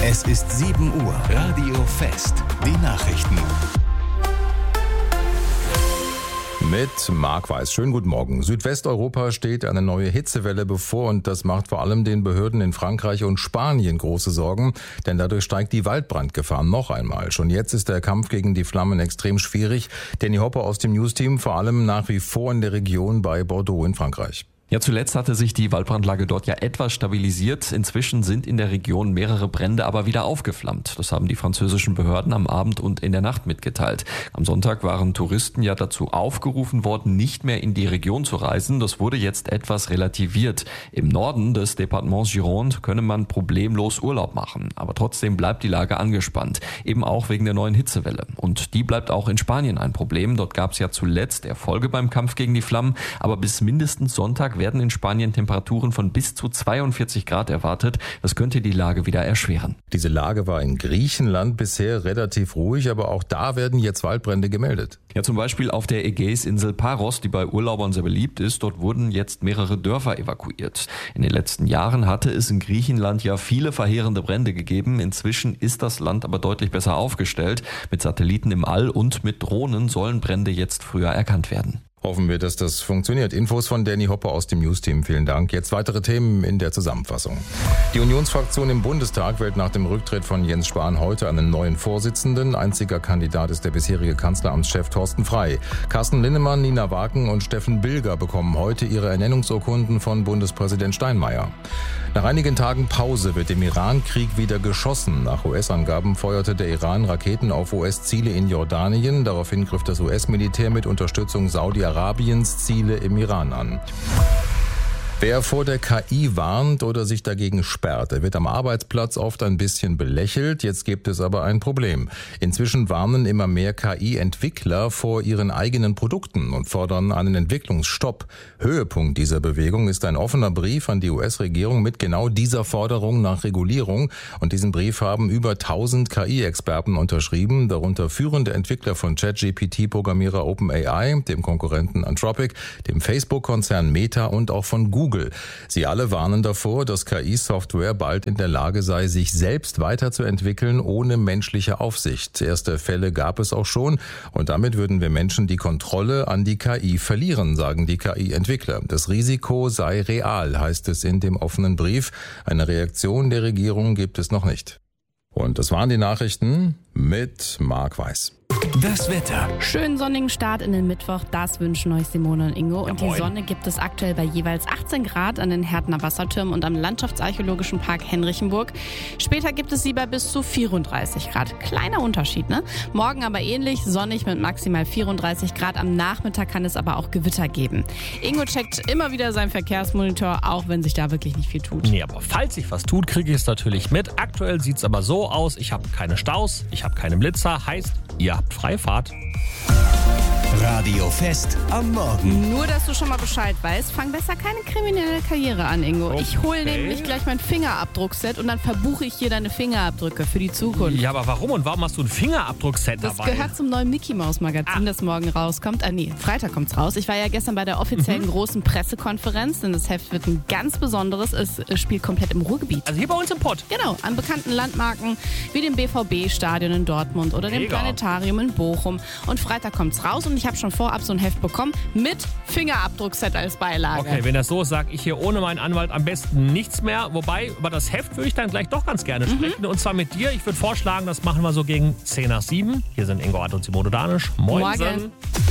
Es ist 7 Uhr. Radio Fest. Die Nachrichten. Mit Marc Weiß. Schönen guten Morgen. Südwesteuropa steht eine neue Hitzewelle bevor und das macht vor allem den Behörden in Frankreich und Spanien große Sorgen, denn dadurch steigt die Waldbrandgefahr noch einmal. Schon jetzt ist der Kampf gegen die Flammen extrem schwierig. Danny Hopper aus dem Newsteam, vor allem nach wie vor in der Region bei Bordeaux in Frankreich. Ja, zuletzt hatte sich die Waldbrandlage dort ja etwas stabilisiert. Inzwischen sind in der Region mehrere Brände aber wieder aufgeflammt. Das haben die französischen Behörden am Abend und in der Nacht mitgeteilt. Am Sonntag waren Touristen ja dazu aufgerufen worden, nicht mehr in die Region zu reisen. Das wurde jetzt etwas relativiert. Im Norden des Departements Gironde könne man problemlos Urlaub machen. Aber trotzdem bleibt die Lage angespannt. Eben auch wegen der neuen Hitzewelle. Und die bleibt auch in Spanien ein Problem. Dort gab es ja zuletzt Erfolge beim Kampf gegen die Flammen. Aber bis mindestens Sonntag werden in Spanien Temperaturen von bis zu 42 Grad erwartet. Das könnte die Lage wieder erschweren. Diese Lage war in Griechenland bisher relativ ruhig, aber auch da werden jetzt Waldbrände gemeldet. Ja, zum Beispiel auf der Ägäisinsel Paros, die bei Urlaubern sehr beliebt ist. Dort wurden jetzt mehrere Dörfer evakuiert. In den letzten Jahren hatte es in Griechenland ja viele verheerende Brände gegeben. Inzwischen ist das Land aber deutlich besser aufgestellt. Mit Satelliten im All und mit Drohnen sollen Brände jetzt früher erkannt werden. Hoffen wir, dass das funktioniert. Infos von Danny Hopper aus dem Newsteam. Vielen Dank. Jetzt weitere Themen in der Zusammenfassung. Die Unionsfraktion im Bundestag wählt nach dem Rücktritt von Jens Spahn heute einen neuen Vorsitzenden. Einziger Kandidat ist der bisherige Kanzleramtschef Thorsten Frey. Carsten Linnemann, Nina Wagen und Steffen Bilger bekommen heute ihre Ernennungsurkunden von Bundespräsident Steinmeier. Nach einigen Tagen Pause wird im Iran-Krieg wieder geschossen. Nach US-Angaben feuerte der Iran Raketen auf US-Ziele in Jordanien. Daraufhin griff das US-Militär mit Unterstützung Saudi-Arabiens Ziele im Iran an. Wer vor der KI warnt oder sich dagegen sperrt, der wird am Arbeitsplatz oft ein bisschen belächelt. Jetzt gibt es aber ein Problem. Inzwischen warnen immer mehr KI-Entwickler vor ihren eigenen Produkten und fordern einen Entwicklungsstopp. Höhepunkt dieser Bewegung ist ein offener Brief an die US-Regierung mit genau dieser Forderung nach Regulierung. Und diesen Brief haben über 1000 KI-Experten unterschrieben, darunter führende Entwickler von ChatGPT-Programmierer OpenAI, dem Konkurrenten Anthropic, dem Facebook-Konzern Meta und auch von Google. Sie alle warnen davor, dass KI-Software bald in der Lage sei, sich selbst weiterzuentwickeln ohne menschliche Aufsicht. Erste Fälle gab es auch schon und damit würden wir Menschen die Kontrolle an die KI verlieren, sagen die KI-Entwickler. Das Risiko sei real, heißt es in dem offenen Brief. Eine Reaktion der Regierung gibt es noch nicht. Und das waren die Nachrichten mit Marc Weiß. Das Wetter. Schönen sonnigen Start in den Mittwoch, das wünschen euch Simone und Ingo. Und die Sonne gibt es aktuell bei jeweils 18 Grad an den Härtner Wassertürmen und am Landschaftsarchäologischen Park Henrichenburg. Später gibt es sie bei bis zu 34 Grad. Kleiner Unterschied, ne? Morgen aber ähnlich, sonnig mit maximal 34 Grad. Am Nachmittag kann es aber auch Gewitter geben. Ingo checkt immer wieder seinen Verkehrsmonitor, auch wenn sich da wirklich nicht viel tut. Nee, aber falls sich was tut, kriege ich es natürlich mit. Aktuell sieht es aber so aus, ich habe keine Staus, ich habe keine Blitzer, heißt, ihr habt Freifahrt. Radio Fest am Morgen. Nur, dass du schon mal Bescheid weißt, fang besser keine kriminelle Karriere an, Ingo. Okay. Ich hole nämlich gleich mein Fingerabdruckset und dann verbuche ich hier deine Fingerabdrücke für die Zukunft. Ja, aber warum und warum hast du ein Fingerabdruckset Das dabei? gehört zum neuen Mickey Mouse Magazin, das morgen rauskommt. Freitag kommt's raus. Ich war ja gestern bei der offiziellen großen Pressekonferenz, denn das Heft wird ein ganz besonderes. Es spielt komplett im Ruhrgebiet. Also hier bei uns im Pott. Genau, an bekannten Landmarken wie dem BVB-Stadion in Dortmund oder dem Mega. Planetarium in Bochum. Und Freitag kommt's raus und ich habe schon vorab so ein Heft bekommen mit Fingerabdruckset als Beilage. Okay, wenn das so ist, sage ich hier ohne meinen Anwalt am besten nichts mehr. Wobei, über das Heft würde ich dann gleich doch ganz gerne sprechen. Und zwar mit dir. Ich würde vorschlagen, das machen wir so gegen 6:50. Hier sind Ingo Ott und Simone Danisch. Moinsen. Morgen.